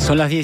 Son las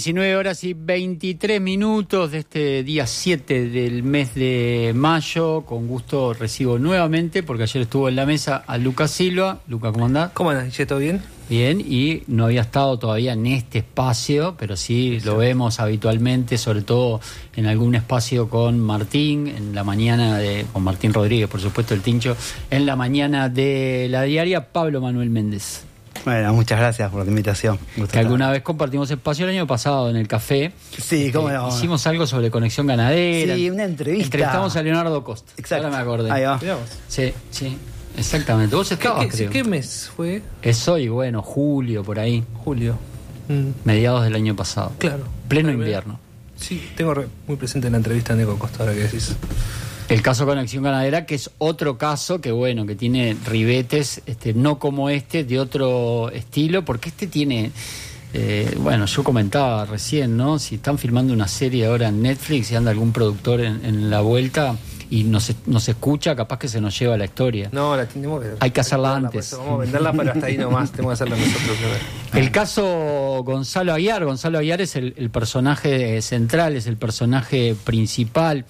19:23 de este día 7 del mes de mayo. Con gusto recibo nuevamente, porque ayer estuvo en la mesa, a Lucas Silva. Lucas, ¿cómo andás? ¿Cómo andás, Guille? ¿Todo bien? Bien, y no había estado todavía en este espacio, pero sí lo vemos habitualmente, sobre todo en algún espacio con Martín, en la mañana con Martín Rodríguez, por supuesto, el Tincho, en la mañana de La Diaria, Pablo Manuel Méndez. Bueno, muchas gracias por la invitación. Que alguna vez compartimos espacio el año pasado en el café. Sí, cómo no. Hicimos algo sobre conexión ganadera. Sí, una entrevista. Entrevistamos a Leonardo Costa. Exacto. Ahora me acordé. Ahí va. Sí, exactamente. Vos estabas, creo. ¿Qué mes fue? Es hoy, bueno, julio, por ahí. Julio. Mediados del año pasado. Claro. Pleno invierno. Sí, tengo muy presente la entrevista de Nico Costa, ahora que decís. El caso Conexión Ganadera, que es otro caso que, bueno, que tiene ribetes, no como de otro estilo, porque tiene, bueno, yo comentaba recién, ¿no? Si están filmando una serie ahora en Netflix y anda algún productor en la vuelta y nos escucha, capaz que se nos lleva la historia. No, la tenemos que... Hay que hacerla antes. Vamos a venderla, pero hasta ahí nomás, tenemos que hacerla nosotros primero. El caso Gonzalo Aguiar. Gonzalo Aguiar es el personaje central, es el personaje principal.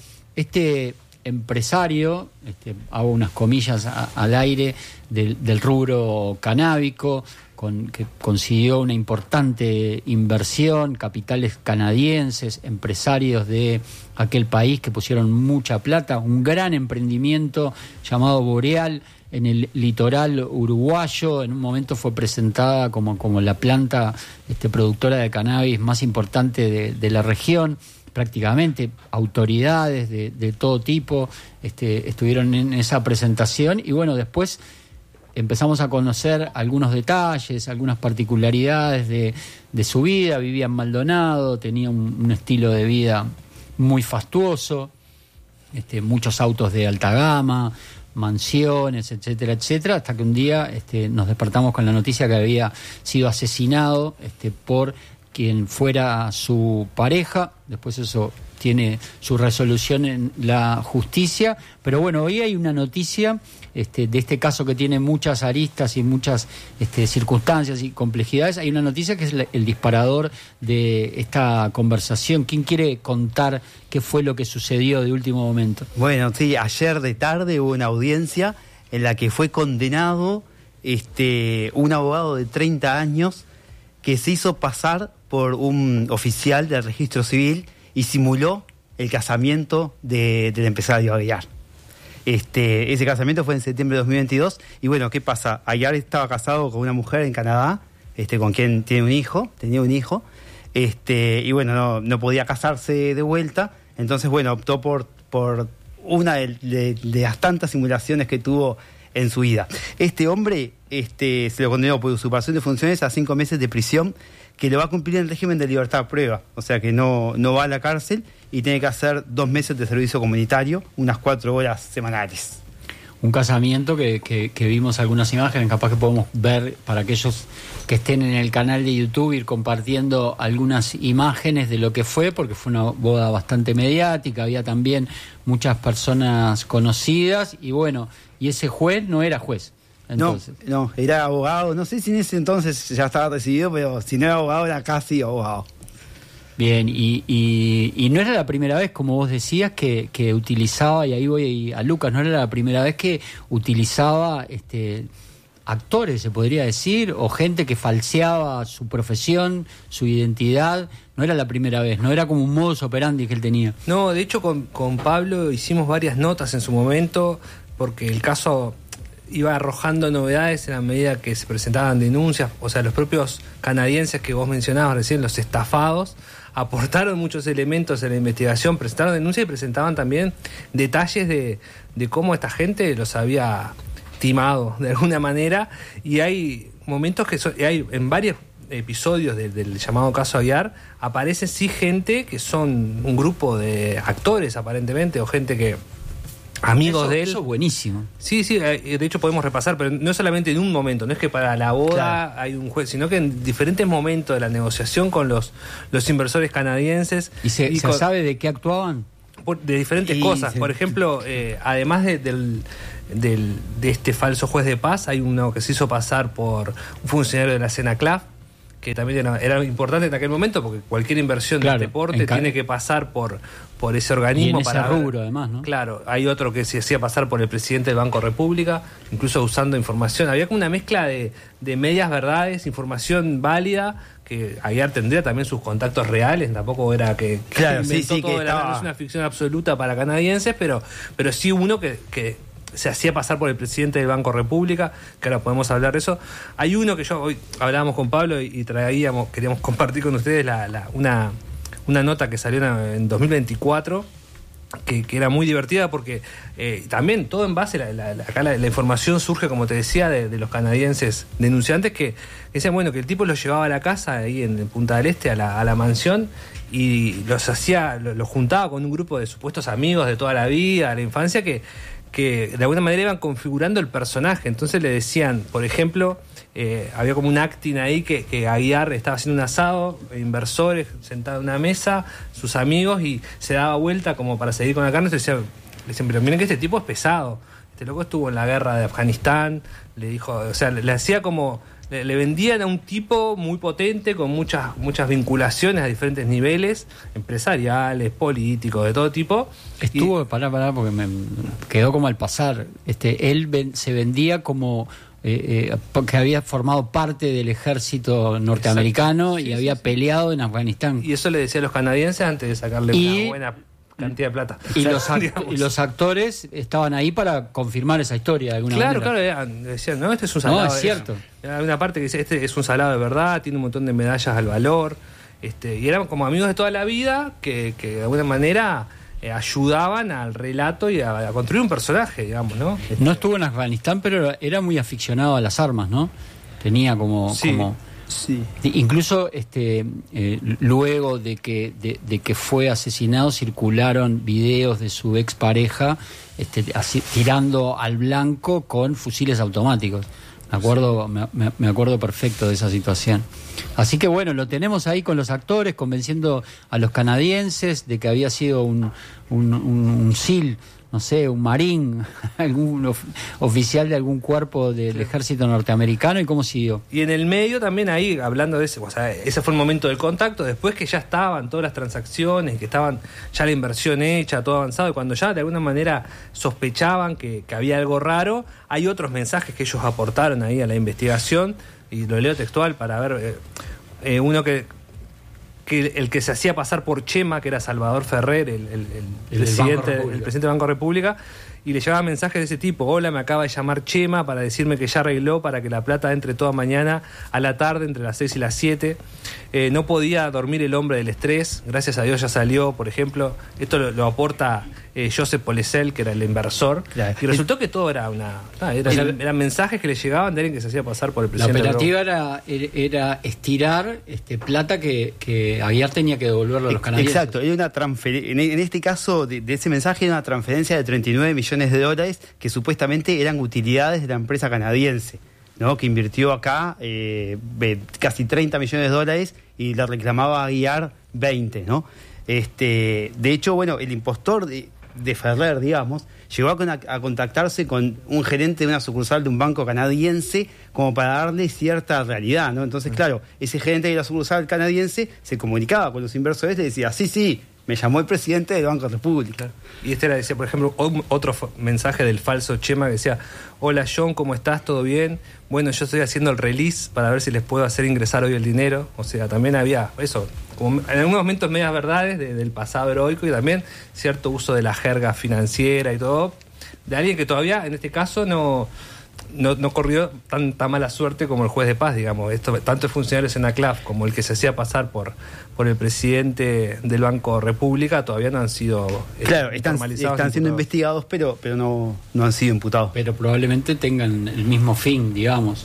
Empresario, hago unas comillas al aire, del rubro canábico, que consiguió una importante inversión, capitales canadienses, empresarios de aquel país que pusieron mucha plata, un gran emprendimiento llamado Boreal en el litoral uruguayo. En un momento fue presentada como la planta productora de cannabis más importante de la región. Prácticamente autoridades de todo tipo estuvieron en esa presentación, y bueno, después empezamos a conocer algunos detalles, algunas particularidades de su vida. Vivía en Maldonado, tenía un estilo de vida muy fastuoso, muchos autos de alta gama, mansiones, etcétera, etcétera, hasta que un día nos despertamos con la noticia que había sido asesinado por quien fuera su pareja. Después eso tiene su resolución en la justicia, pero bueno, hoy hay una noticia de este caso que tiene muchas aristas y muchas circunstancias y complejidades. Hay una noticia que es el disparador de esta conversación. ¿Quién quiere contar qué fue lo que sucedió de último momento? Bueno, sí, ayer de tarde hubo una audiencia en la que fue condenado un abogado de 30 años que se hizo pasar por un oficial del registro civil y simuló el casamiento del empresario Aguiar. Ese casamiento fue en septiembre de 2022, y bueno, ¿qué pasa? Aguiar estaba casado con una mujer en Canadá, con quien tenía un hijo, y bueno, no podía casarse de vuelta, entonces bueno, optó por una de las tantas simulaciones que tuvo en su vida. Este hombre se lo condenó por usurpación de funciones a 5 meses de prisión, que lo va a cumplir en régimen de libertad a prueba, o sea que no va a la cárcel, y tiene que hacer 2 meses de servicio comunitario, unas 4 horas semanales. Un casamiento que vimos algunas imágenes, capaz que podemos ver para aquellos que estén en el canal de YouTube, ir compartiendo algunas imágenes de lo que fue, porque fue una boda bastante mediática, había también muchas personas conocidas, y bueno, y ese juez no era juez. Entonces. No, era abogado. No sé si en ese entonces ya estaba decidido, pero si no era abogado, era casi abogado. Bien, y no era la primera vez, como vos decías, que utilizaba, y ahí voy a Lucas, no era la primera vez que utilizaba actores, se podría decir, o gente que falseaba su profesión, su identidad. No era la primera vez, no era como un modus operandi que él tenía. No, de hecho con Pablo hicimos varias notas en su momento, porque el caso iba arrojando novedades en la medida que se presentaban denuncias. O sea, los propios canadienses que vos mencionabas recién, los estafados, aportaron muchos elementos en la investigación, presentaron denuncias y presentaban también detalles de cómo esta gente los había timado de alguna manera. Y hay momentos hay en varios episodios del llamado caso Aguiar, aparece sí gente que son un grupo de actores aparentemente, o gente que amigos de él. Eso es buenísimo. Sí, de hecho podemos repasar, pero no solamente en un momento, no es que para la boda claro, hay un juez, sino que en diferentes momentos de la negociación con los inversores canadienses. ¿Y se sabe de qué actuaban? De diferentes cosas. Por ejemplo, además de este falso juez de paz, hay uno que se hizo pasar por un funcionario de la CENACLAF, que también era importante en aquel momento, porque cualquier inversión de deporte tiene que pasar por ese organismo. Y en ese rubro, además, ¿no? Claro, hay otro que se hacía pasar por el presidente del Banco República, incluso usando información. Había como una mezcla de medias verdades, información válida, que Aguiar tendría también sus contactos reales, tampoco era que inventó todo de la mano, es una ficción absoluta para canadienses, pero sí uno que se hacía pasar por el presidente del Banco República, que ahora podemos hablar de eso. Hay uno que hoy hablábamos con Pablo y queríamos compartir con ustedes una nota que salió en 2024, que era muy divertida porque también todo en base, acá la información surge, como te decía, de los canadienses denunciantes que decían, bueno, que el tipo los llevaba a la casa ahí en Punta del Este, a la mansión, y los juntaba con un grupo de supuestos amigos de toda la vida, de la infancia, que de alguna manera iban configurando el personaje. Entonces le decían, por ejemplo, había como un acting ahí que Aguiar estaba haciendo un asado, inversores sentados en una mesa, sus amigos, y se daba vuelta como para seguir con la carne. Entonces le decían, pero miren que este tipo es pesado, este loco estuvo en la guerra de Afganistán, le dijo, o sea, le hacía como, le vendían a un tipo muy potente, con muchas vinculaciones a diferentes niveles, empresariales, políticos, de todo tipo. Estuvo, pará, porque me quedó como al pasar. Él se vendía como porque había formado parte del ejército norteamericano. Exacto. Y había peleado en Afganistán. Y eso le decía a los canadienses antes de sacarle una buena cantidad de plata. Y, los actores estaban ahí para confirmar esa historia de alguna manera. Claro, decían, no, este es un salado. No, es cierto. Hay una parte que dice, este es un salado de verdad, tiene un montón de medallas al valor. Y eran como amigos de toda la vida que de alguna manera ayudaban al relato y a construir un personaje, digamos, ¿no? No estuvo en Afganistán, pero era muy aficionado a las armas, ¿no? Tenía como... Sí. Incluso luego de que fue asesinado circularon videos de su expareja tirando al blanco con fusiles automáticos. Me acuerdo perfecto de esa situación. Así que bueno, lo tenemos ahí con los actores, convenciendo a los canadienses de que había sido un SEAL, no sé, un marín, algún oficial de algún cuerpo del ejército norteamericano. ¿Y cómo siguió? Y en el medio también ahí, hablando de ese, o sea, ese fue el momento del contacto, después que ya estaban todas las transacciones, que estaban ya la inversión hecha, todo avanzado, y cuando ya de alguna manera sospechaban que había algo raro, hay otros mensajes que ellos aportaron ahí a la investigación, y lo leo textual para ver, uno que el que se hacía pasar por Chema, que era Salvador Ferrer, el presidente del Banco República, y le llevaba mensajes de ese tipo: hola, me acaba de llamar Chema para decirme que ya arregló para que la plata entre toda mañana a la tarde, entre las 6 y las 7. No podía dormir el hombre del estrés, gracias a Dios ya salió, por ejemplo. Esto lo aporta Joseph Polecel, que era el inversor, claro. Y resultó que todo era eran mensajes que le llegaban de alguien que se hacía pasar por el presidente. La operativa era estirar plata que Aguiar tenía que devolverlo a los canadienses. Exacto, era una en este caso de ese mensaje era una transferencia de $39 millones que supuestamente eran utilidades de la empresa canadiense, ¿no? Que invirtió acá casi $30 millones y le reclamaba a Aguiar 20, ¿no? De hecho, bueno, el impostor de Ferrer, digamos, llegó a contactarse con un gerente de una sucursal de un banco canadiense como para darle cierta realidad, ¿no? Entonces, claro, ese gerente de la sucursal canadiense se comunicaba con los inversores y le decía, sí, me llamó el presidente del Banco República. Y decía, por ejemplo, otro mensaje del falso Chema que decía: hola John, ¿cómo estás? ¿Todo bien? Bueno, yo estoy haciendo el release para ver si les puedo hacer ingresar hoy el dinero. O sea, también había eso, como en algunos momentos medias verdades del pasado heroico, y también cierto uso de la jerga financiera y todo, de alguien que todavía, en este caso, no corrió tanta mala suerte como el juez de paz, digamos. Tanto el funcionario de Senaclaf como el que se hacía pasar por el presidente del Banco República todavía no han sido están siendo investigados, pero no han sido imputados. Pero probablemente tengan el mismo fin, digamos,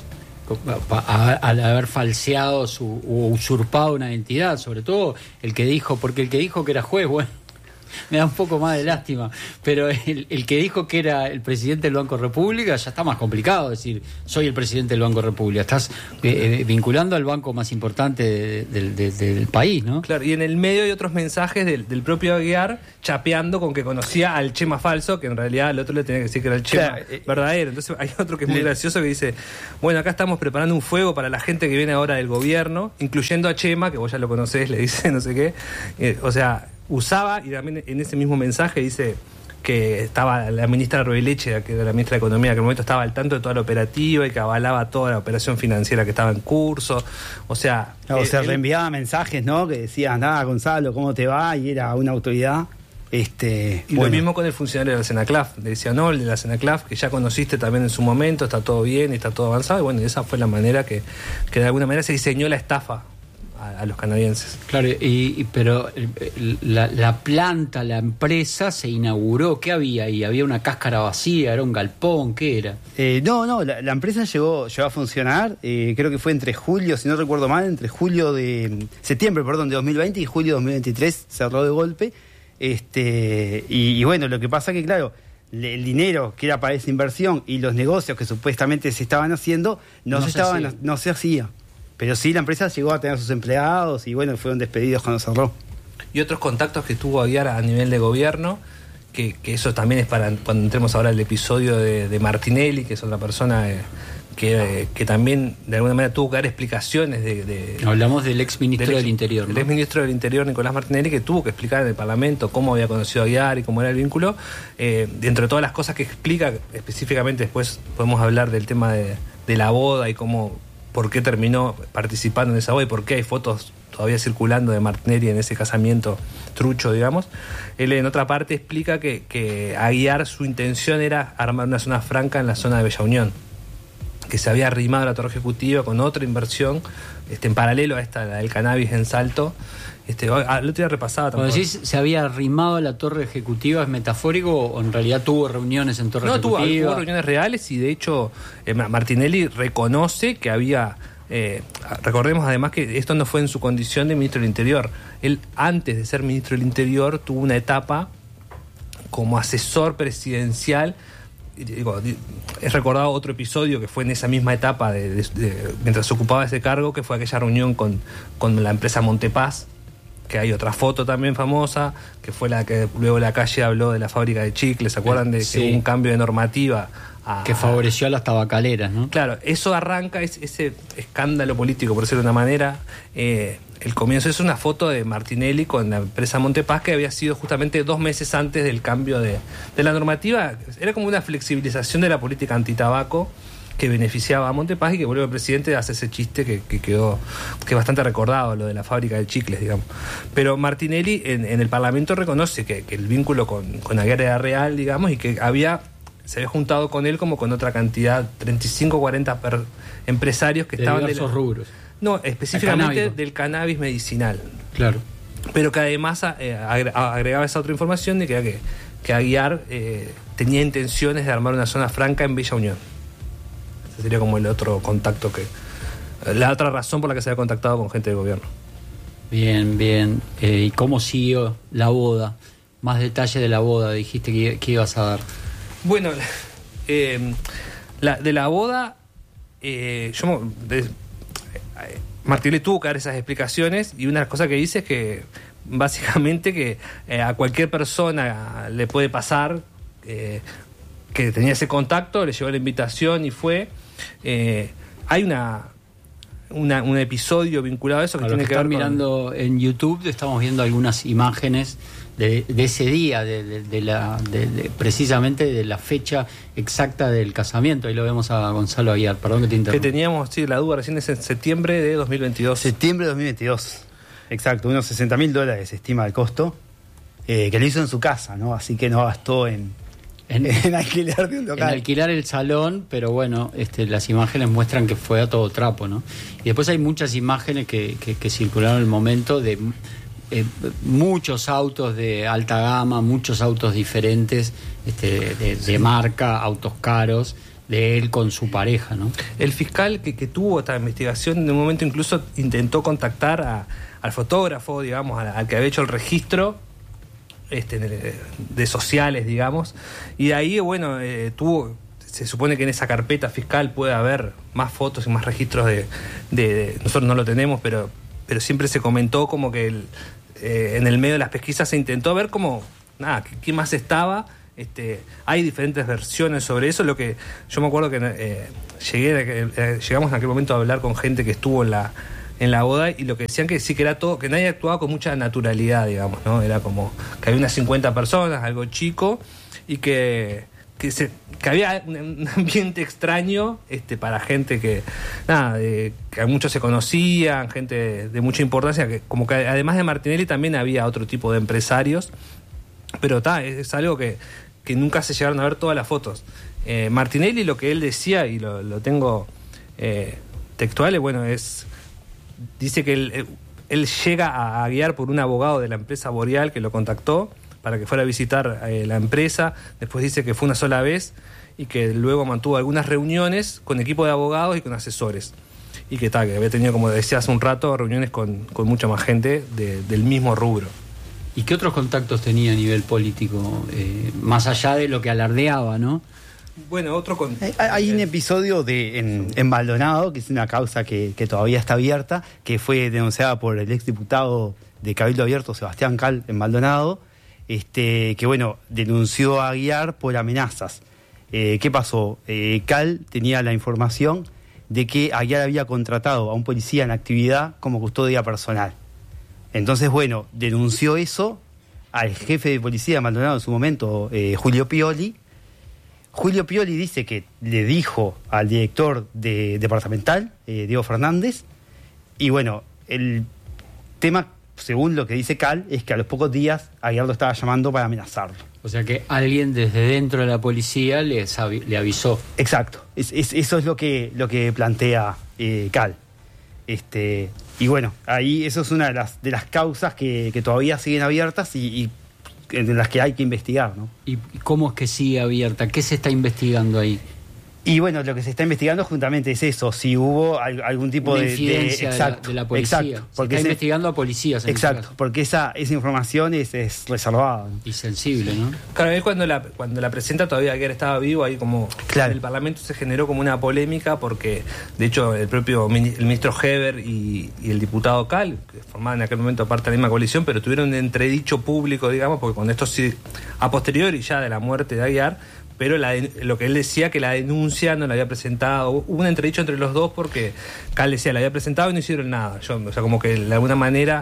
al haber falseado o usurpado una identidad, sobre todo porque el que dijo que era juez, bueno. Me da un poco más de lástima, pero el que dijo que era el presidente del Banco República ya está más complicado decir, soy el presidente del Banco República. Estás vinculando al banco más importante del país, ¿no? Claro, y en el medio hay otros mensajes del propio Aguiar chapeando con que conocía al Chema falso, que en realidad el otro le tenía que decir que era el Chema verdadero. Entonces hay otro que es muy gracioso que dice, bueno, acá estamos preparando un fuego para la gente que viene ahora del gobierno, incluyendo a Chema, que vos ya lo conocés, le dice no sé qué. O sea, usaba, y también en ese mismo mensaje dice que estaba la ministra Rovileche, que era la ministra de Economía, que en el momento estaba al tanto de toda la operativa y que avalaba toda la operación financiera que estaba en curso. O sea... reenviaba mensajes, ¿no? Que decían, Gonzalo, ¿cómo te va? Y era una autoridad. Lo mismo con el funcionario de la Senaclaf. Le decía, no, el de la Senaclaf, que ya conociste también en su momento, está todo bien, está todo avanzado. Y bueno, esa fue la manera que de alguna manera se diseñó la estafa a los canadienses. Claro, pero la planta, la empresa se inauguró. ¿Qué había ahí? ¿Había una cáscara vacía? ¿Era un galpón? ¿Qué era? No, la empresa llegó a funcionar, creo que fue entre julio, si no recuerdo mal, entre septiembre de 2020 y julio de 2023 cerró de golpe. Y bueno, lo que pasa que, claro, el dinero que era para esa inversión y los negocios que supuestamente se estaban haciendo no se hacía. Pero sí, la empresa llegó a tener a sus empleados y bueno, fueron despedidos cuando cerró. Y otros contactos que tuvo Aguiar a nivel de gobierno, que eso también es para cuando entremos ahora al episodio de Martinelli, que es otra persona que también de alguna manera tuvo que dar explicaciones Hablamos del ex ministro del Interior, ¿no? El ex ministro del Interior, Nicolás Martinelli, que tuvo que explicar en el Parlamento cómo había conocido a Aguiar y cómo era el vínculo. Dentro de todas las cosas que explica, específicamente después podemos hablar del tema de la boda y por qué terminó participando en esa boda y por qué hay fotos todavía circulando de Martinelli en ese casamiento trucho, digamos. Él en otra parte explica que Aguiar, su intención era armar una zona franca en la zona de Bella Unión, que se había arrimado a la torre ejecutiva con otra inversión en paralelo a esta, la del cannabis en Salto. El otro día repasaba también. Cuando decís se había arrimado a la torre ejecutiva, ¿es metafórico o en realidad tuvo reuniones en torre ejecutiva? No, tuvo reuniones reales y de hecho Martinelli reconoce que había... recordemos además que esto no fue en su condición de ministro del Interior. Él, antes de ser ministro del Interior, tuvo una etapa como asesor presidencial. He recordado otro episodio que fue en esa misma etapa mientras ocupaba ese cargo, que fue aquella reunión con la empresa Montepaz, que hay otra foto también famosa, que fue la que luego la calle habló de la fábrica de chicles. ¿Se acuerdan de que hubo un cambio de normativa? Que favoreció a las tabacaleras, ¿no? Claro, eso arranca ese escándalo político, por decirlo de una manera. El comienzo es una foto de Martinelli con la empresa Montepaz, que había sido justamente 2 meses antes del cambio de la normativa. Era como una flexibilización de la política antitabaco que beneficiaba a Montepaz y que vuelve el presidente hace ese chiste que quedó que es bastante recordado, lo de la fábrica de chicles, digamos. Pero Martinelli en el Parlamento reconoce que el vínculo con Aguiar era real, digamos, y que se había juntado con él como con otra cantidad, 35 o 40 empresarios que estaban de diversos rubros. No, específicamente del cannabis medicinal. Claro. Pero que además agregaba esa otra información de que Aguiar tenía intenciones de armar una zona franca en Bella Unión. Ese sería como el otro contacto la otra razón por la que se había contactado con gente del gobierno. Bien. ¿Y cómo siguió la boda? Más detalle de la boda, dijiste que ibas a dar. Bueno, de la boda, Martinelli tuvo que dar esas explicaciones y una de las cosas que dice es que básicamente que a cualquier persona le puede pasar que tenía ese contacto, le llegó la invitación y fue. Hay un episodio vinculado a eso que tiene que ver con... mirando en YouTube, estamos viendo algunas imágenes de ese día, precisamente de la fecha exacta del casamiento. Ahí lo vemos a Gonzalo Aguiar, perdón que te interrumpa. Que teníamos, la duda recién es en septiembre de 2022. Septiembre de 2022, exacto, unos $60,000 se estima el costo, que lo hizo en su casa, ¿no? Así que no gastó en alquilar de un local. En alquilar el salón, pero bueno, las imágenes muestran que fue a todo trapo, ¿no? Y después hay muchas imágenes que circularon en el momento de muchos autos de alta gama, muchos autos diferentes, de marca, autos caros, de él con su pareja, ¿no? El fiscal que tuvo esta investigación en un momento incluso intentó contactar al fotógrafo, digamos, al que había hecho el registro, de sociales, digamos, y de ahí, bueno, se supone que en esa carpeta fiscal puede haber más fotos y más registros de nosotros no lo tenemos, pero siempre se comentó como que en el medio de las pesquisas se intentó ver como, ¿quién más estaba? Hay diferentes versiones sobre eso. Lo que yo me acuerdo que llegamos en aquel momento a hablar con gente que estuvo en la boda, y lo que decían que sí, que era todo, que nadie actuaba con mucha naturalidad, digamos, ¿no? Era como que había unas 50 personas, algo chico, y que había un ambiente extraño para gente que muchos se conocían, gente de mucha importancia, que como que además de Martinelli también había otro tipo de empresarios, pero es algo que nunca se llegaron a ver todas las fotos. Martinelli, lo que él decía, y lo tengo textual, bueno, dice que él llega a guiar por un abogado de la empresa Boreal que lo contactó para que fuera a visitar la empresa. Después dice que fue una sola vez y que luego mantuvo algunas reuniones con equipo de abogados y con asesores. Y que había tenido, como decía hace un rato, reuniones con mucha más gente del mismo rubro. ¿Y qué otros contactos tenía a nivel político, más allá de lo que alardeaba, no? Bueno, hay un episodio en Maldonado, que es una causa que todavía está abierta, que fue denunciada por el exdiputado de Cabildo Abierto, Sebastián Cal, en Maldonado, que bueno, denunció a Aguiar por amenazas. ¿Qué pasó? Cal tenía la información de que Aguiar había contratado a un policía en actividad como custodia personal. Entonces, bueno, denunció eso al jefe de policía de Maldonado en su momento, Julio Pioli. Julio Pioli dice que le dijo al director departamental, Diego Fernández, y bueno, el tema, según lo que dice Cal, es que a los pocos días Aguiar lo estaba llamando para amenazarlo. O sea que alguien desde dentro de la policía le avisó. Exacto, eso es lo que plantea Cal. Y bueno, ahí eso es una de las causas que todavía siguen abiertas y en las que hay que investigar, ¿no? ¿Y cómo es que sigue abierta? ¿Qué se está investigando ahí? Y bueno, lo que se está investigando justamente es eso, si hubo algún tipo una incidencia de la policía. Exacto, porque se está investigando a policías. Exacto, porque esa información es reservada, ¿no? Y sensible, ¿no? Claro, él cuando la presenta todavía Aguiar estaba vivo, ahí como claro. En el Parlamento se generó como una polémica, porque de hecho el ministro Heber y el diputado Cal, que formaban en aquel momento parte de la misma coalición, pero tuvieron un entredicho público, digamos, porque con esto sí, a posteriori ya de la muerte de Aguiar, pero lo que él decía, que la denuncia no la había presentado. Hubo un entredicho entre los dos porque Cal decía la había presentado y no hicieron nada. O sea, como que de alguna manera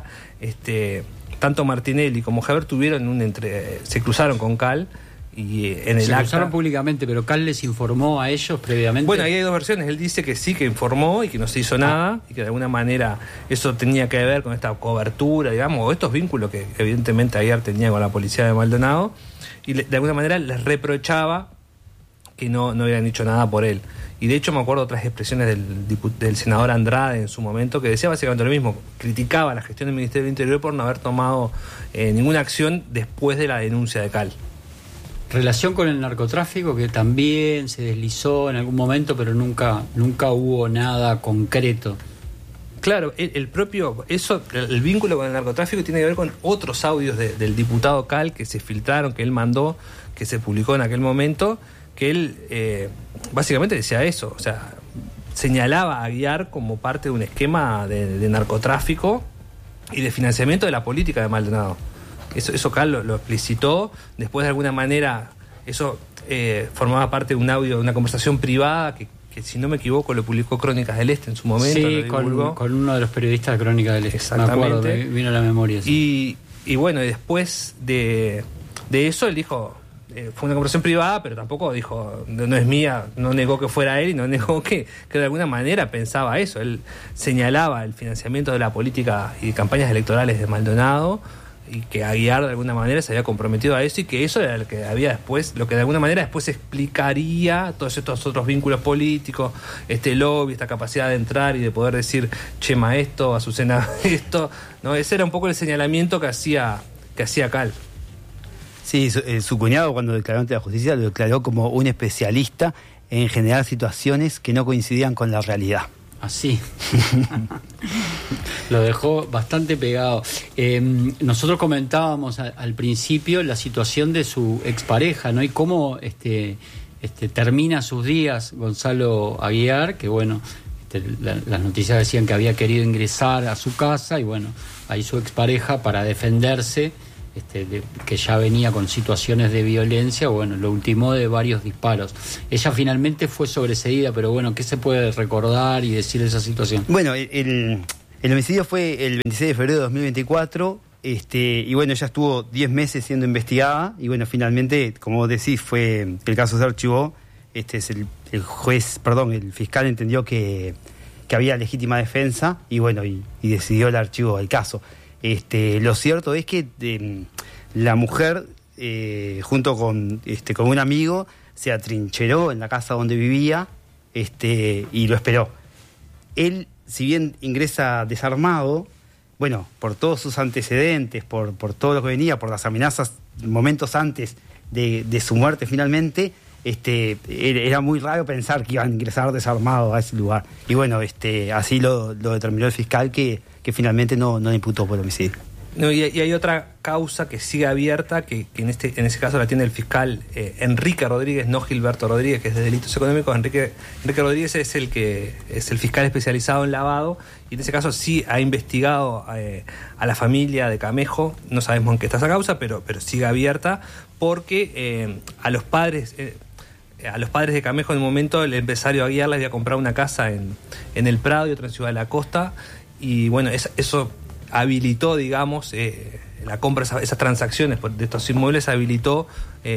tanto Martinelli como Heber se cruzaron con Cal y en el acta. Se cruzaron públicamente, pero Cal les informó a ellos previamente. Bueno, ahí hay dos versiones. Él dice que sí, que informó y que no se hizo nada, y que de alguna manera eso tenía que ver con esta cobertura, digamos, o estos vínculos que evidentemente Aguiar tenía con la policía de Maldonado, y de alguna manera les reprochaba que no habían dicho nada por él. Y de hecho me acuerdo otras expresiones del senador Andrade en su momento, que decía básicamente lo mismo, criticaba la gestión del Ministerio del Interior por no haber tomado ninguna acción después de la denuncia de Cal. Relación con el narcotráfico, que también se deslizó en algún momento, pero nunca hubo nada concreto. Claro, el vínculo con el narcotráfico tiene que ver con otros audios del diputado Cal que se filtraron, que él mandó, que se publicó en aquel momento, que él básicamente decía eso, o sea, señalaba a Aguiar como parte de un esquema de narcotráfico y de financiamiento de la política de Maldonado. Eso Cal lo explicitó. Después, de alguna manera, eso formaba parte de un audio, de una conversación privada que si no me equivoco lo publicó Crónicas del Este en su momento. Sí, con uno de los periodistas de Crónicas del Este. Exactamente. Me acuerdo, vino a la memoria. Sí. Y bueno, y después de eso él dijo, fue una conversación privada, pero tampoco dijo, no es mía, no negó que fuera él y no negó que de alguna manera pensaba eso. Él señalaba el financiamiento de la política y campañas electorales de Maldonado, y que Aguiar de alguna manera se había comprometido a eso, y que eso era lo que había después, lo que de alguna manera después explicaría todos estos otros vínculos políticos, este lobby, esta capacidad de entrar y de poder decir Chema esto, Azucena esto, ¿no? Ese era un poco el señalamiento que hacía Cal. Sí, su cuñado, cuando declaró ante la justicia, lo declaró como un especialista en generar situaciones que no coincidían con la realidad. Así. Lo dejó bastante pegado. Nosotros comentábamos al principio la situación de su expareja, ¿no? Y cómo termina sus días Gonzalo Aguiar, que bueno, las noticias decían que había querido ingresar a su casa y bueno, ahí su expareja, para defenderse, que ya venía con situaciones de violencia, bueno, lo ultimó de varios disparos. Ella finalmente fue sobreseída, pero bueno, ¿qué se puede recordar y decir de esa situación? Bueno, el homicidio fue el 26 de febrero de 2024, y bueno, ella estuvo 10 meses siendo investigada, y bueno, finalmente, como decís, el caso se archivó. El fiscal entendió que había legítima defensa, y bueno, y decidió el archivo del caso. Lo cierto es que la mujer, junto con un amigo, se atrincheró en la casa donde vivía, y lo esperó. Él, si bien ingresa desarmado, bueno, por todos sus antecedentes, por todo lo que venía, por las amenazas momentos antes de su muerte finalmente, era muy raro pensar que iban a ingresar desarmado a ese lugar. Y bueno, así lo determinó el fiscal, que finalmente no imputó por homicidio. No, y hay otra causa que sigue abierta, que en ese caso la tiene el fiscal Enrique Rodríguez, no Gilberto Rodríguez, que es de delitos económicos. Enrique Rodríguez es el fiscal especializado en lavado, y en ese caso sí ha investigado a la familia de Camejo. No sabemos en qué está esa causa, pero sigue abierta, porque a los padres de Camejo, en un momento el empresario Aguiar les había comprado una casa en el Prado y otra en Ciudad de la Costa, y bueno, eso habilitó, digamos, la compra, esas transacciones de estos inmuebles habilitó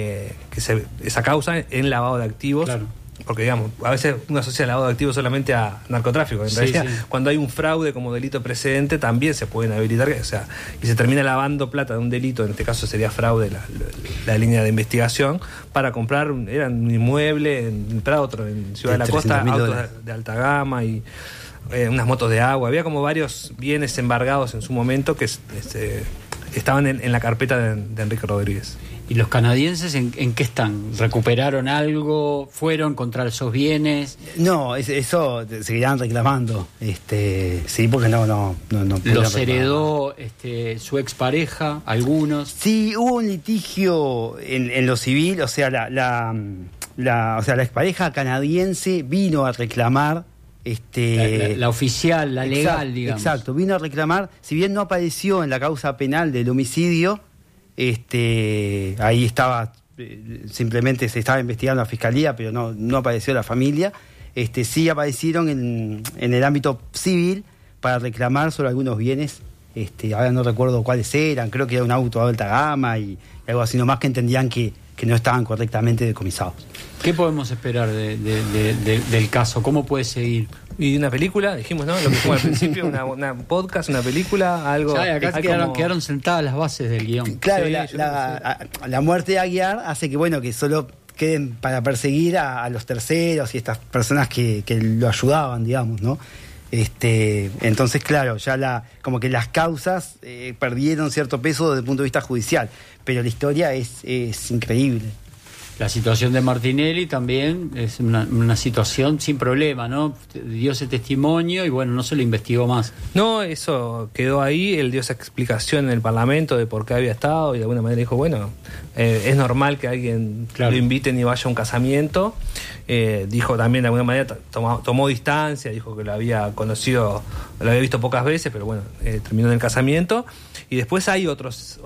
esa causa en lavado de activos. Claro. Porque, digamos, a veces uno asocia el lavado de activos solamente a narcotráfico. En realidad, cuando hay un fraude como delito precedente, también se pueden habilitar, o sea, y se termina lavando plata de un delito, en este caso sería fraude la línea de investigación, para comprar, era un inmueble en Prado, otro en Ciudad de la Costa, autos de alta gama y unas motos de agua. Había como varios bienes embargados en su momento que estaban en la carpeta de Enrique Rodríguez. ¿Y los canadienses en qué están? ¿Recuperaron algo? ¿Fueron contra esos bienes? No, eso seguirán reclamando. Sí, porque no ¿los heredó su expareja, algunos? Sí, hubo un litigio en lo civil, o sea, la expareja canadiense vino a reclamar. La oficial, la legal, exacto, digamos. Exacto, vino a reclamar, si bien no apareció en la causa penal del homicidio, ahí estaba, simplemente se estaba investigando la fiscalía, pero no apareció la familia. Sí aparecieron en el ámbito civil para reclamar sobre algunos bienes. Ahora no recuerdo cuáles eran, creo que era un auto de alta gama y algo así, nomás que entendían que no estaban correctamente decomisados. ¿Qué podemos esperar del caso? ¿Cómo puede seguir? Y una película, dijimos, ¿no? Lo que dijimos al principio, una podcast, una película, algo. Ya, acá quedaron sentadas las bases del guión. Claro, sí, la muerte de Aguiar hace que solo queden para perseguir a los terceros y estas personas que lo ayudaban, digamos, ¿no? Entonces, claro, ya como que las causas perdieron cierto peso desde el punto de vista judicial, pero la historia es increíble. La situación de Martinelli también es una situación sin problema, ¿no? Dio ese testimonio y bueno, no se lo investigó más. No, eso quedó ahí. Él dio esa explicación en el Parlamento de por qué había estado y de alguna manera dijo, bueno, es normal que alguien lo inviten y vaya a un casamiento. Dijo también de alguna manera, tomó distancia, dijo que lo había conocido, lo había visto pocas veces, pero bueno, terminó en el casamiento. Y después hay otros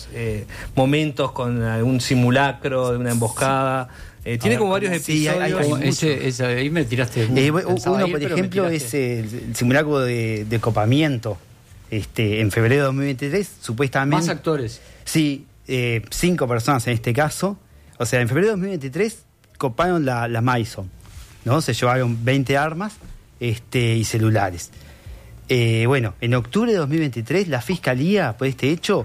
momentos con algún simulacro de una emboscada. Tiene como varios episodios. Ahí me tiraste. Uno, por ejemplo, es el simulacro de copamiento. En febrero de 2023, supuestamente. ¿Más actores? Sí, 5 personas en este caso. O sea, en febrero de 2023 coparon la Madison, ¿no? Se llevaron 20 armas y celulares. Bueno, en octubre de 2023 la Fiscalía, por este hecho,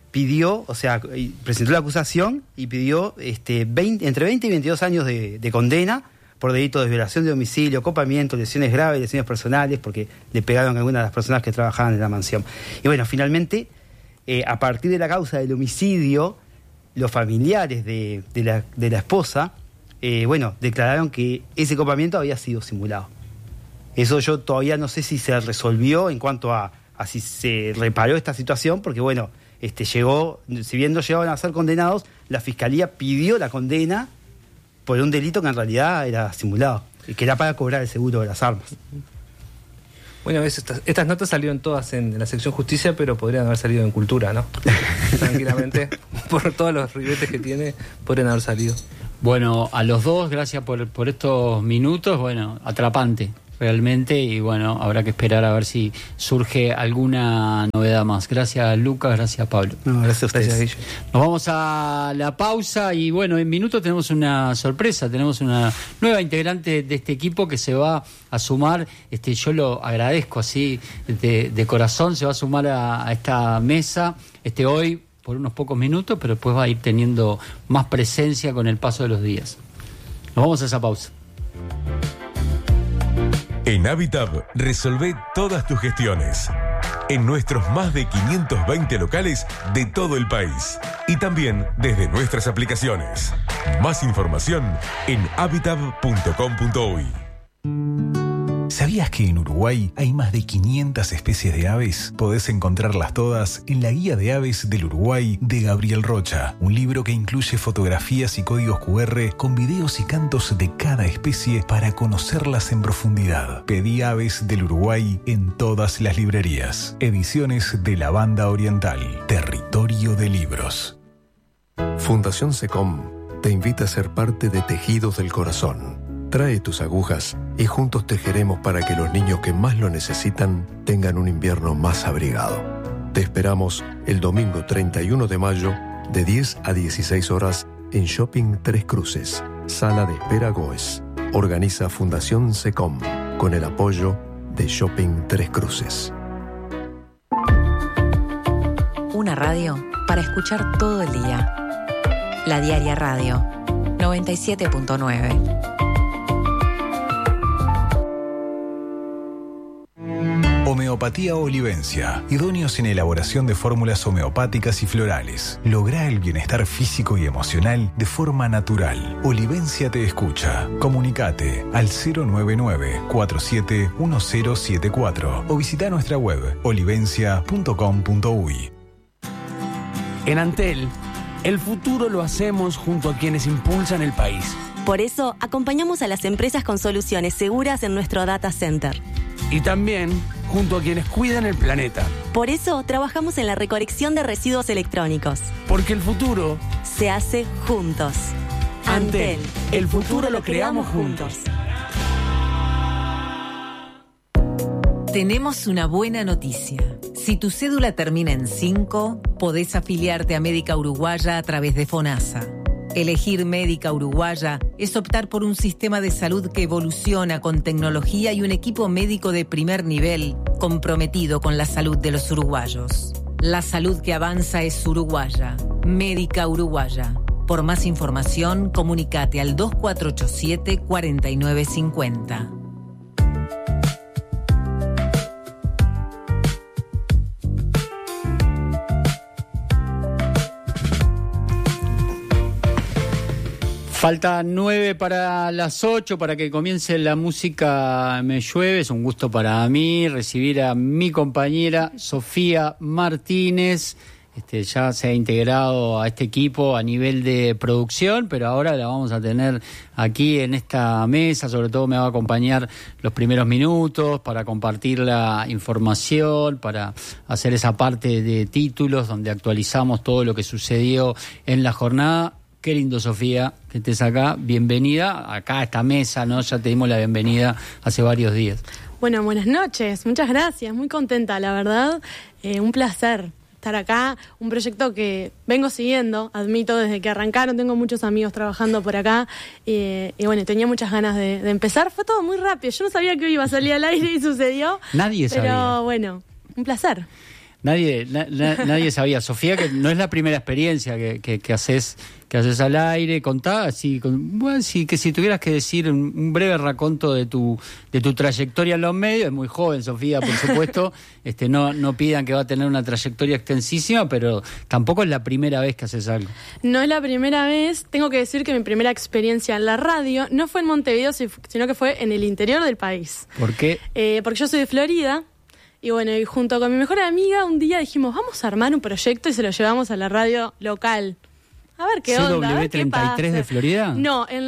presentó la acusación y pidió entre 20 y 22 años de condena por delitos de violación de domicilio, copamiento, lesiones graves, lesiones personales, porque le pegaron a algunas de las personas que trabajaban en la mansión. Y bueno, finalmente, a partir de la causa del homicidio, los familiares de la esposa, declararon que ese copamiento había sido simulado. Eso yo todavía no sé si se resolvió en cuanto a si se reparó esta situación, porque bueno, llegó, si bien no llegaban a ser condenados, la Fiscalía pidió la condena por un delito que en realidad era simulado, y que era para cobrar el seguro de las armas. Bueno, estas notas salieron todas en la sección justicia, pero podrían haber salido en cultura, ¿no? Tranquilamente, por todos los ribetes que tiene, podrían haber salido. Bueno, a los dos, gracias por estos minutos, bueno, atrapante realmente, y bueno, habrá que esperar a ver si surge alguna novedad más. Gracias, Lucas, gracias, Pablo. No, gracias a ustedes. Gracias, Guille. Nos vamos a la pausa y bueno, en minutos tenemos una sorpresa, tenemos una nueva integrante de este equipo que se va a sumar, yo lo agradezco así de corazón, se va a sumar a esta mesa hoy por unos pocos minutos, pero después va a ir teniendo más presencia con el paso de los días. Nos vamos a esa pausa. En Habitab resolvé todas tus gestiones. En nuestros más de 520 locales de todo el país. Y también desde nuestras aplicaciones. Más información en habitab.com.uy. ¿Sabías que en Uruguay hay más de 500 especies de aves? Podés encontrarlas todas en la Guía de Aves del Uruguay de Gabriel Rocha, un libro que incluye fotografías y códigos QR con videos y cantos de cada especie para conocerlas en profundidad. Pedí Aves del Uruguay en todas las librerías. Ediciones de la Banda Oriental, Territorio de Libros. Fundación SECOM te invita a ser parte de Tejidos del Corazón. Trae tus agujas y juntos tejeremos para que los niños que más lo necesitan tengan un invierno más abrigado. Te esperamos el domingo 31 de mayo de 10 a 16 horas en Shopping Tres Cruces, Sala de Espera Goes. Organiza Fundación SECOM con el apoyo de Shopping Tres Cruces. Una radio para escuchar todo el día. La Diaria Radio 97.9. Homeopatía Olivencia, idóneos en elaboración de fórmulas homeopáticas y florales. Lográ el bienestar físico y emocional de forma natural. Olivencia te escucha. Comunicate al 099-471074 o visita nuestra web olivencia.com.uy. En Antel, el futuro lo hacemos junto a quienes impulsan el país. Por eso, acompañamos a las empresas con soluciones seguras en nuestro data center. Y también junto a quienes cuidan el planeta. Por eso, trabajamos en la recolección de residuos electrónicos. Porque el futuro se hace juntos. Antel, el futuro lo creamos juntos. Tenemos una buena noticia. Si tu cédula termina en 5, podés afiliarte a Médica Uruguaya a través de FONASA. Elegir Médica Uruguaya es optar por un sistema de salud que evoluciona con tecnología y un equipo médico de primer nivel comprometido con la salud de los uruguayos. La salud que avanza es uruguaya. Médica Uruguaya. Por más información, comunícate al 2487-4950. Faltan 9 para las 8 para que comience la música Me Llueve. Es un gusto para mí recibir a mi compañera Sofía Martínez. Ya se ha integrado a este equipo a nivel de producción, pero ahora la vamos a tener aquí en esta mesa. Sobre todo me va a acompañar los primeros minutos para compartir la información, para hacer esa parte de títulos donde actualizamos todo lo que sucedió en la jornada. Qué lindo, Sofía, que estés acá. Bienvenida acá a esta mesa, ¿no? Ya te dimos la bienvenida hace varios días. Bueno, buenas noches. Muchas gracias. Muy contenta, la verdad. Un placer estar acá. Un proyecto que vengo siguiendo, admito, desde que arrancaron. Tengo muchos amigos trabajando por acá. Y bueno, tenía muchas ganas de empezar. Fue todo muy rápido. Yo no sabía que hoy iba a salir al aire y sucedió. Nadie sabía. Pero bueno, un placer. Nadie sabía. Sofía, que no es la primera experiencia que haces al aire. Contá así, que si tuvieras que decir un breve raconto de tu trayectoria en los medios. Es muy joven, Sofía, por supuesto. No pidan que va a tener una trayectoria extensísima, pero tampoco es la primera vez que haces algo. No es la primera vez. Tengo que decir que mi primera experiencia en la radio no fue en Montevideo, sino que fue en el interior del país. ¿Por qué? Porque yo soy de Florida. Y bueno, y junto con mi mejor amiga un día dijimos, vamos a armar un proyecto y se lo llevamos a la radio local. A ver qué onda, a ver qué pasa. ¿CW33 de Florida? No, en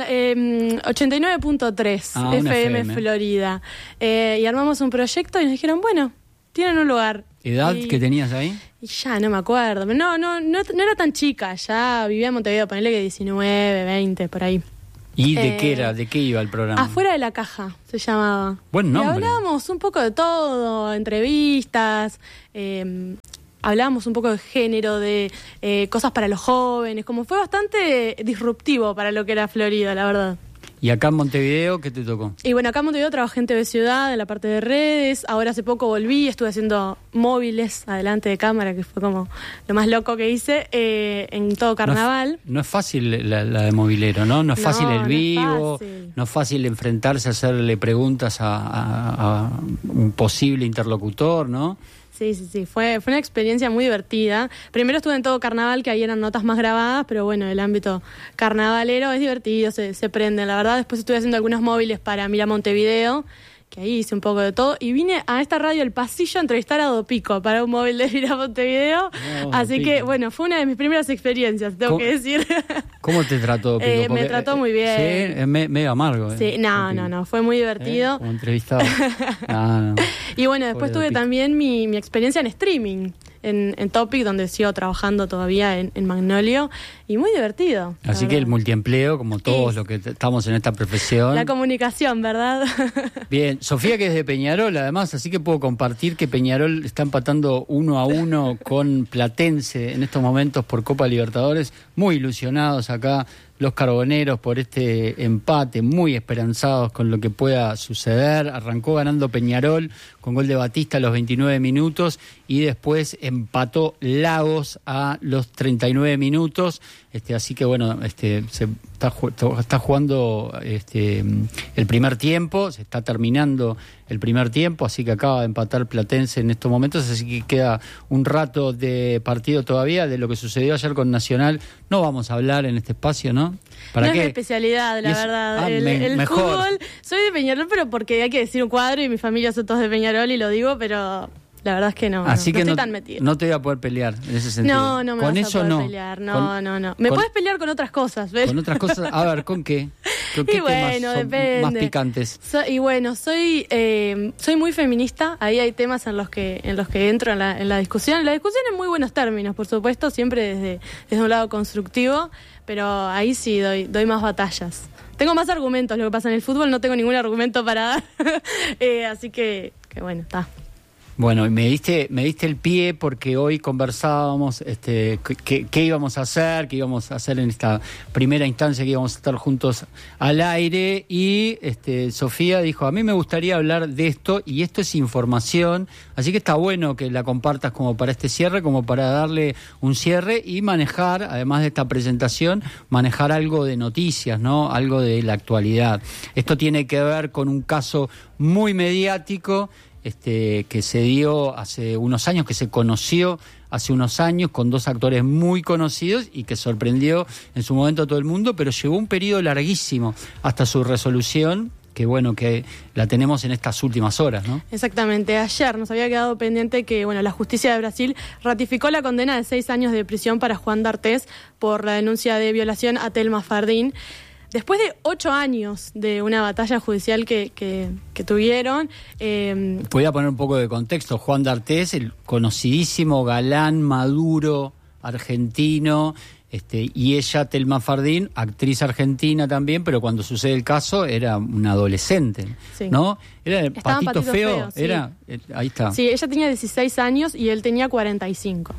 89.3 FM Florida. Y armamos un proyecto y nos dijeron, bueno, tienen un lugar. ¿Edad que tenías ahí? Y ya no me acuerdo. No era tan chica, ya vivía en Montevideo, ponele que 19, 20, por ahí. ¿Y de qué era? ¿De qué iba el programa? Afuera de la caja se llamaba. Buen nombre. Y hablábamos un poco de todo, entrevistas, hablábamos un poco de género, de cosas para los jóvenes, como fue bastante disruptivo para lo que era Florida, la verdad. ¿Y acá en Montevideo qué te tocó? Y bueno, acá en Montevideo trabajé en TV Ciudad, en la parte de redes. Ahora hace poco volví, estuve haciendo móviles adelante de cámara, que fue como lo más loco que hice en todo carnaval. No es fácil la de movilero, ¿no? No es fácil el vivo, no es fácil enfrentarse a hacerle preguntas a un posible interlocutor, ¿no? Sí, fue una experiencia muy divertida. Primero estuve en todo carnaval, que ahí eran notas más grabadas, pero bueno, el ámbito carnavalero es divertido, se prende, la verdad. Después estuve haciendo algunos móviles para Mira Montevideo, que ahí hice un poco de todo, y vine a esta radio El Pasillo a entrevistar a Dopico para un móvil de Mira Montevideo. Así que, bueno, fue una de mis primeras experiencias, tengo que decir. ¿Cómo te trató Dopico? Me trató muy bien. Sí, es medio amargo. Sí, no, fue muy divertido. Como entrevistado. No. Y bueno, después tuve también mi experiencia en streaming, en Topic, donde sigo trabajando todavía en Magnolio, y muy divertido. Así que el multiempleo, como todos los que estamos en esta profesión. La comunicación, ¿verdad? Bien, Sofía, que es de Peñarol, además, así que puedo compartir que Peñarol está empatando 1-1 con Platense en estos momentos por Copa Libertadores. Muy ilusionados acá los carboneros por este empate, muy esperanzados con lo que pueda suceder. Arrancó ganando Peñarol con gol de Batista a los 29 minutos y después empató Lagos a los 39 minutos. Así que bueno, se está jugando el primer tiempo, se está terminando el primer tiempo, así que acaba de empatar Platense en estos momentos, así que queda un rato de partido todavía. De lo que sucedió ayer con Nacional no vamos a hablar en este espacio, ¿no? ¿Para qué? Es mi especialidad, la verdad. El fútbol, soy de Peñarol, pero porque hay que decir un cuadro y mi familia son todos de Peñarol y lo digo, pero la verdad es que no, así no que estoy tan metida. No te voy a poder pelear en ese sentido. No me con vas eso a poder no pelear. No. Me puedes pelear con otras cosas, ¿ves? Con otras cosas, a ver, ¿con qué? ¿Qué y bueno, temas son depende. Más picantes? Soy muy feminista. Ahí hay temas en los que entro en la discusión. La discusión en muy buenos términos, por supuesto, siempre desde un lado constructivo, pero ahí sí doy más batallas. Tengo más argumentos. Lo que pasa en el fútbol, no tengo ningún argumento para dar. Así que bueno, está. Bueno, me diste el pie porque hoy conversábamos qué íbamos a hacer en esta primera instancia que íbamos a estar juntos al aire, y Sofía dijo, a mí me gustaría hablar de esto, y esto es información, así que está bueno que la compartas como para este cierre, como para darle un cierre y manejar, además de esta presentación, manejar algo de noticias, ¿no? Algo de la actualidad. Esto tiene que ver con un caso muy mediático que se dio hace unos años, que se conoció hace unos años con dos actores muy conocidos y que sorprendió en su momento a todo el mundo, pero llevó un periodo larguísimo hasta su resolución, que bueno, que la tenemos en estas últimas horas, ¿no? Exactamente. Ayer nos había quedado pendiente que la justicia de Brasil ratificó la condena de 6 años de prisión para Juan D'Artés por la denuncia de violación a Thelma Fardín. Después de 8 años de una batalla judicial que tuvieron... Voy a poner un poco de contexto. Juan D'Artés, el conocidísimo galán maduro argentino, y ella, Thelma Fardín, actriz argentina también, pero cuando sucede el caso era una adolescente, sí. ¿No? Era Patito Feo, sí. Era, ahí está. Sí, ella tenía 16 años y él tenía 45.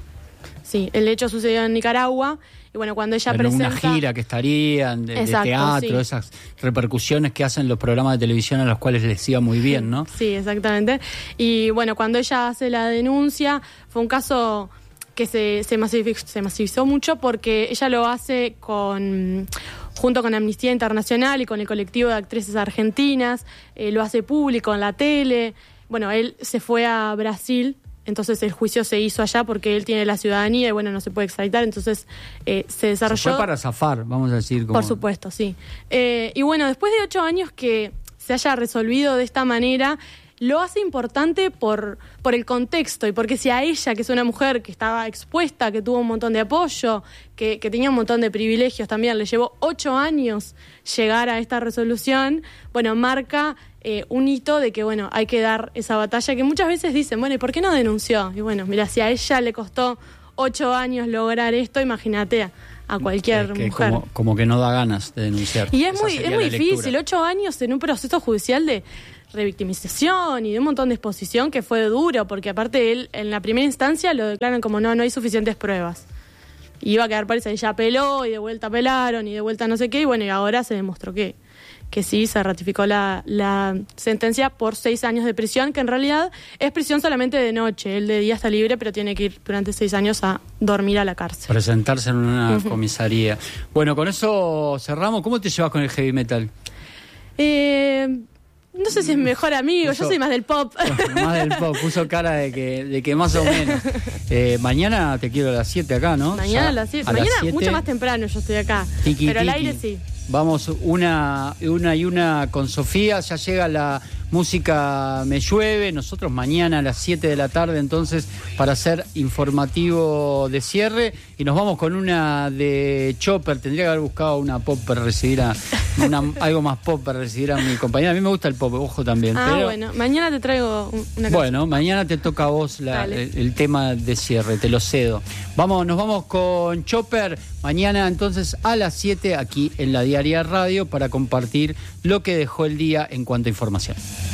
Sí, el hecho sucedió en Nicaragua. Y bueno, cuando ella presenta... una gira que estarían, de teatro, sí. Esas repercusiones que hacen los programas de televisión a los cuales les iba muy bien, ¿no? Sí, exactamente. Y bueno, cuando ella hace la denuncia, fue un caso que se masivizó mucho porque ella lo hace junto con Amnistía Internacional y con el colectivo de actrices argentinas, lo hace público en la tele. Bueno, él se fue a Brasil. Entonces el juicio se hizo allá porque él tiene la ciudadanía y bueno, no se puede extraditar, entonces se desarrolló... Se fue para zafar, vamos a decir. Por supuesto, sí. Y bueno, después de 8 años que se haya resolvido de esta manera, lo hace importante por el contexto y porque si a ella, que es una mujer que estaba expuesta, que tuvo un montón de apoyo, que tenía un montón de privilegios también, le llevó 8 años llegar a esta resolución, bueno, marca... un hito de que, bueno, hay que dar esa batalla que muchas veces dicen, bueno, ¿y por qué no denunció? Y bueno, mira, si a ella le costó 8 años lograr esto, imagínate a cualquier mujer. Como que no da ganas de denunciar. Y es muy difícil, 8 años en un proceso judicial de revictimización y de un montón de exposición que fue duro, porque aparte él en la primera instancia lo declaran como no hay suficientes pruebas. Y iba a quedar presa y ya apeló y de vuelta apelaron y de vuelta no sé qué, y bueno, y ahora se demostró que sí, se ratificó la sentencia por 6 años de prisión, que en realidad es prisión solamente de noche. Él de día está libre, pero tiene que ir durante 6 años a dormir a la cárcel. Presentarse en una comisaría. Bueno, con eso cerramos. ¿Cómo te llevas con el heavy metal? No sé si es mejor amigo, yo soy más del pop. Más del pop, puso cara de que más o menos. Mañana te quiero a las 7 acá, ¿no? Mañana a las 7. Mañana mucho más temprano yo estoy acá. Pero al aire sí. Vamos una con Sofía, ya llega la música Me Llueve, nosotros mañana a las 7 de la tarde entonces para hacer informativo de cierre y nos vamos con una de Chopper, tendría que haber buscado una pop para recibir algo más pop para recibir a mi compañera, a mí me gusta el pop, ojo también. Pero, bueno, mañana te traigo una canción. Bueno, mañana te toca a vos el tema de cierre, te lo cedo. Nos vamos con Chopper, mañana entonces a las 7 aquí en la Diaria Radio para compartir lo que dejó el día en cuanto a información.